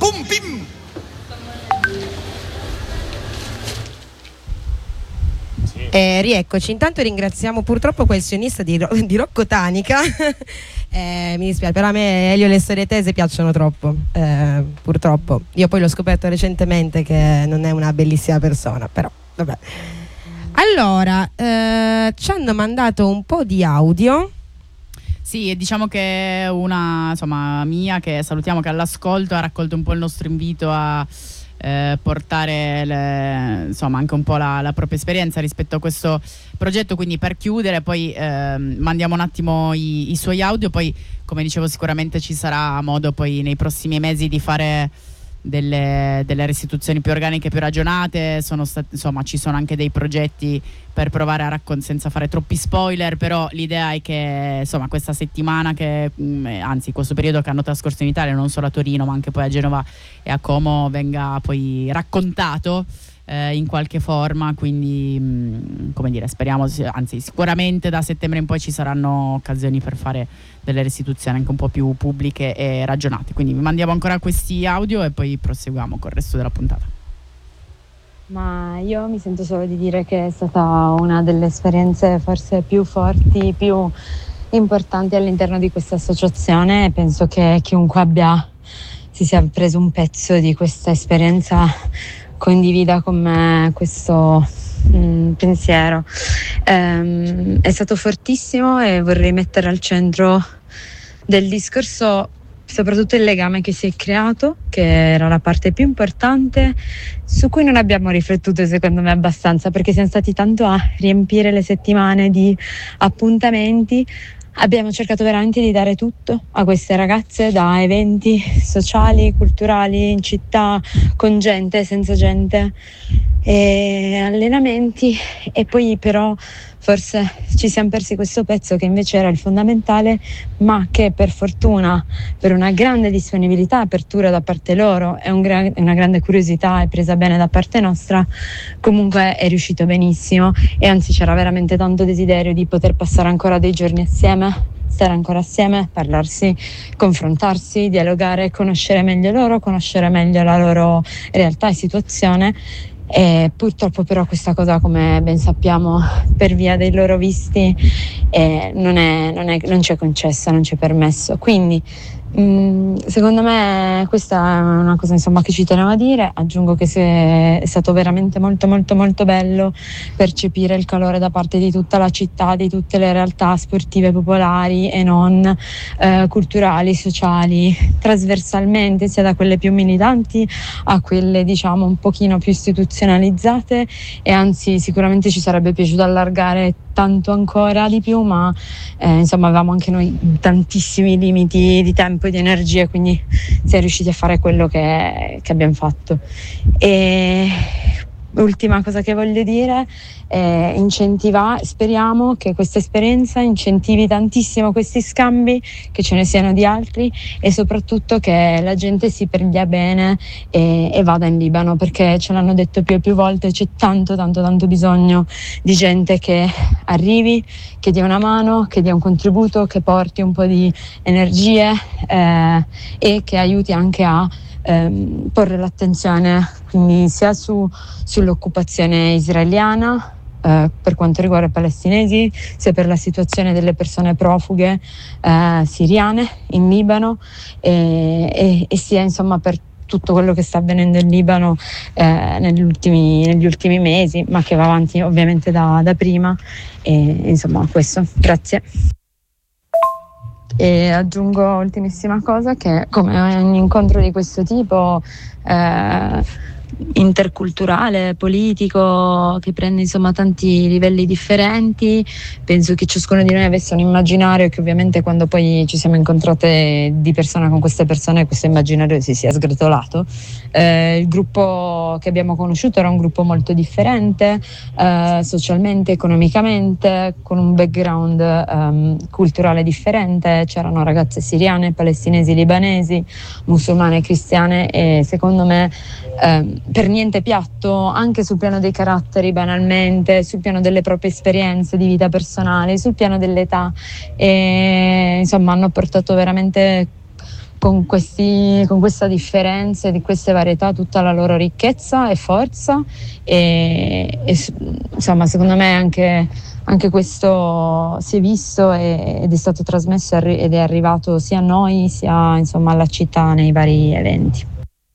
Pum pim! Rieccoci, intanto ringraziamo purtroppo quel sionista di Rocco Tanica. Mi dispiace, però a me Elio e le storie tese piacciono troppo, purtroppo. Io poi l'ho scoperto recentemente che non è una bellissima persona, però vabbè. Allora, ci hanno mandato un po' di audio. Sì, diciamo che una, insomma, Mia, che salutiamo, che all'ascolto ha raccolto un po' il nostro invito a portare insomma anche un po' la propria esperienza rispetto a questo progetto. Quindi, per chiudere, poi mandiamo un attimo i suoi audio, poi come dicevo sicuramente ci sarà modo poi nei prossimi mesi di fare delle restituzioni più organiche, più ragionate. Insomma, ci sono anche dei progetti per provare a raccontare, senza fare troppi spoiler, però l'idea è che insomma questa settimana, che anzi questo periodo che hanno trascorso in Italia, non solo a Torino ma anche poi a Genova e a Como, venga poi raccontato in qualche forma. Quindi come dire, speriamo, anzi sicuramente da settembre in poi ci saranno occasioni per fare delle restituzioni anche un po' più pubbliche e ragionate. Quindi vi mandiamo ancora questi audio e poi proseguiamo col resto della puntata. Ma io mi sento solo di dire che è stata una delle esperienze forse più forti, più importanti all'interno di questa associazione, e penso che chiunque si sia preso un pezzo di questa esperienza condivida con me questo pensiero. È stato fortissimo, e vorrei mettere al centro del discorso soprattutto il legame che si è creato, che era la parte più importante, su cui non abbiamo riflettuto secondo me abbastanza, perché siamo stati tanto a riempire le settimane di appuntamenti. Abbiamo cercato veramente di dare tutto a queste ragazze, da eventi sociali, culturali, in città, con gente, senza gente, e allenamenti, e poi però forse ci siamo persi questo pezzo che invece era il fondamentale, ma che per fortuna, per una grande disponibilità, apertura da parte loro e una grande curiosità e presa bene da parte nostra, comunque è riuscito benissimo. E anzi c'era veramente tanto desiderio di poter passare ancora dei giorni assieme, stare ancora assieme, parlarsi, confrontarsi, dialogare, conoscere meglio loro, conoscere meglio la loro realtà e situazione. E purtroppo però questa cosa, come ben sappiamo, per via dei loro visti non ci è concessa, non ci è permesso. Quindi secondo me questa è una cosa, insomma, che ci tenevo a dire. Aggiungo che è stato veramente molto molto molto bello percepire il calore da parte di tutta la città, di tutte le realtà sportive popolari e non, culturali, sociali, trasversalmente, sia da quelle più militanti a quelle diciamo un pochino più istituzionalizzate. E anzi sicuramente ci sarebbe piaciuto allargare tanto ancora di più, ma insomma avevamo anche noi tantissimi limiti di tempo e di energie, quindi si è riusciti a fare quello che abbiamo fatto. E ultima cosa che voglio dire è speriamo che questa esperienza incentivi tantissimo questi scambi, che ce ne siano di altri, e soprattutto che la gente si prenda bene e vada in Libano, perché ce l'hanno detto più e più volte, c'è tanto tanto tanto bisogno di gente che arrivi, che dia una mano, che dia un contributo, che porti un po' di energie e che aiuti anche a porre l'attenzione quindi sia sull'occupazione israeliana per quanto riguarda i palestinesi, sia per la situazione delle persone profughe siriane in Libano, e sia insomma per tutto quello che sta avvenendo in Libano negli ultimi mesi, ma che va avanti ovviamente da prima. E insomma questo, grazie. E aggiungo ultimissima cosa, che come ogni incontro di questo tipo interculturale, politico, che prende insomma tanti livelli differenti, penso che ciascuno di noi avesse un immaginario, che ovviamente quando poi ci siamo incontrate di persona con queste persone questo immaginario si sia sgretolato. Il gruppo che abbiamo conosciuto era un gruppo molto differente, socialmente, economicamente, con un background culturale differente. C'erano ragazze siriane, palestinesi, libanesi, musulmane, cristiane, e secondo me per niente piatto, anche sul piano dei caratteri, banalmente, sul piano delle proprie esperienze di vita personale, sul piano dell'età, e insomma hanno portato veramente con questa differenza e di queste varietà tutta la loro ricchezza e forza e insomma secondo me anche questo si è visto ed è stato trasmesso ed è arrivato sia a noi sia insomma alla città nei vari eventi.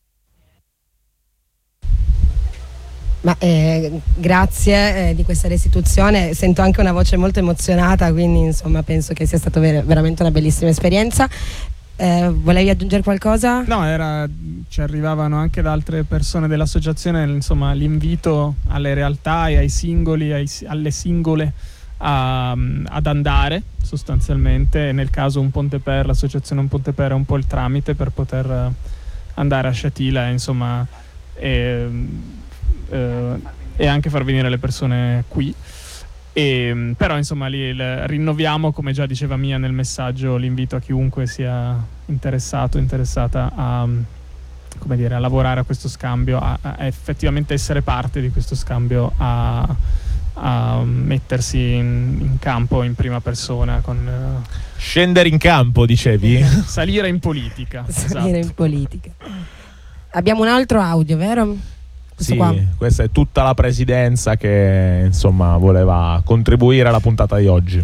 Ma grazie di questa restituzione, sento anche una voce molto emozionata, quindi insomma penso che sia stata veramente una bellissima esperienza. Volevi aggiungere qualcosa? No, ci arrivavano anche da altre persone dell'associazione, insomma, l'invito alle realtà e ai singoli, alle singole ad andare sostanzialmente. Nel caso l'associazione Un Ponte Per è un po' il tramite per poter andare a Sciatila, insomma, e anche far venire le persone qui. Però insomma rinnoviamo, come già diceva Mia nel messaggio, l'invito a chiunque sia interessata a lavorare a questo scambio, a effettivamente essere parte di questo scambio, a mettersi in campo in prima persona, scendere in campo, dicevi? Salire in politica. Salire esatto. in politica. Abbiamo un altro audio, vero? Sì, questa è tutta la presidenza che insomma voleva contribuire alla puntata di oggi.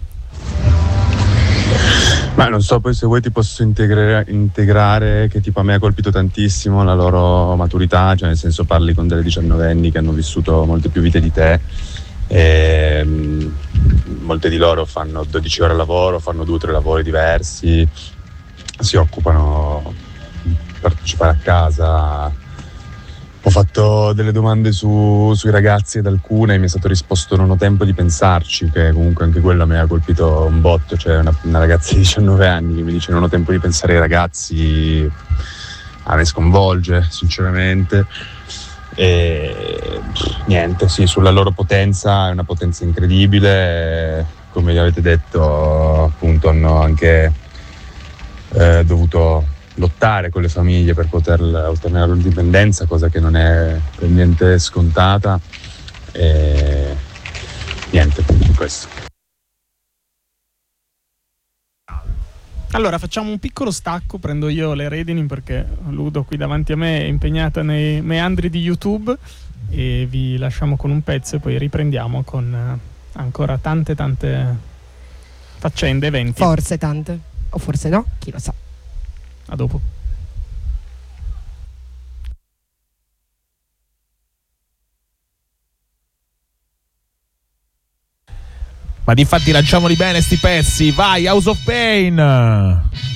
Ma non so, poi se vuoi ti posso integrare che tipo a me ha colpito tantissimo la loro maturità, cioè nel senso parli con delle 19enni che hanno vissuto molte più vite di te e molte di loro fanno 12 ore al lavoro, fanno 2 o 3 lavori diversi, si occupano di partecipare a casa. Ho fatto delle domande sui ragazzi ed alcune mi è stato risposto non ho tempo di pensarci, che comunque anche quello mi ha colpito un botto, cioè una ragazza di 19 anni che mi dice non ho tempo di pensare ai ragazzi, a me sconvolge sinceramente. E niente, sì, sulla loro potenza, è una potenza incredibile, come vi avete detto appunto hanno anche dovuto lottare con le famiglie per poter ottenere l'indipendenza, cosa che non è per niente scontata, e niente, questo. Allora facciamo un piccolo stacco, prendo io le redini perché Ludo qui davanti a me è impegnata nei meandri di YouTube, e vi lasciamo con un pezzo e poi riprendiamo con ancora tante faccende, eventi. Forse tante, o forse no, chi lo sa. A dopo. Ma difatti lanciamoli bene sti pezzi, vai, House of Pain!